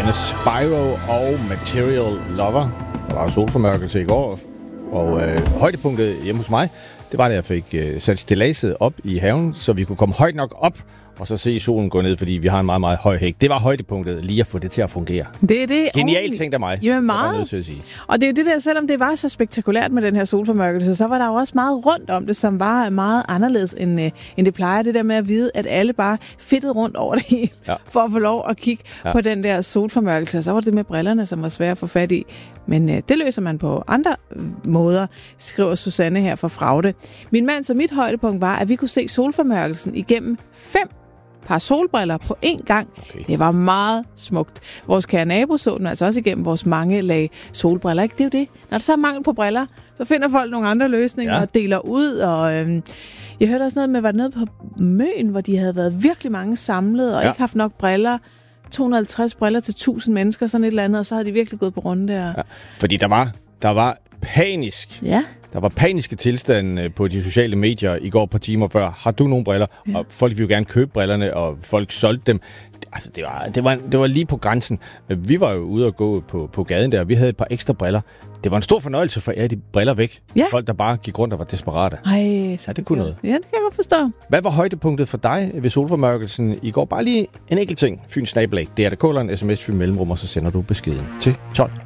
Rihanna, Spyro og Material Lover. Der var jo solformørkelse i går, og højdepunktet hjemme hos mig, det var, da jeg fik sat stilladset op i haven, så vi kunne komme højt nok op, og så se solen gå ned, fordi vi har en meget, meget høj hæk. Det var højdepunktet, lige at få det til at fungere. Det er det. Genialt tænkt af mig. Ja, meget. Jeg nødt til at sige. Og det er jo det der, selvom det var så spektakulært med den her solformørkelse, så var der jo også meget rundt om det, som var meget anderledes, end det plejer. Det der med at vide, at alle bare fedtede rundt over det hele, for at få lov at kigge på den der solformørkelse. Og så var det med brillerne, som var svære at få fat i. Men det løser man på andre måder, skriver Susanne her fra Fraude. Min mands og mit højdepunkt var, at vi kunne se solformørkelsen igennem 5 par solbriller på én gang. Okay. Det var meget smukt. Vores kære nabo så den altså også igennem vores mange lag solbriller. Ikke? Det er jo det. Når der så er mangel på briller, så finder folk nogle andre løsninger og deler ud. Og jeg hørte også noget med, var det nede på Møn, hvor de havde været virkelig mange samlet og ikke haft nok briller. 250 briller til 1000 mennesker, sådan et eller andet, og så havde de virkelig gået på runde der. Ja. Fordi der var panisk. Ja. Der var paniske tilstande på de sociale medier i går på timer før. Har du nogle briller? Ja. Og folk ville jo gerne købe brillerne, og folk solgte dem. Altså, det var lige på grænsen. Vi var jo ude og gå på gaden der, og vi havde et par ekstra briller. Det var en stor fornøjelse for jer, de briller væk. Ja. Folk, der bare gik rundt og var desperate. Ej, så det kunne noget. Ja, det kan jeg godt forstå. Hvad var højdepunktet for dig ved solformørkelsen i går? Bare lige en enkelt ting. Fyns Nabelag. Det er der en sms-fyn mellemrum, og så sender du beskeden til 12.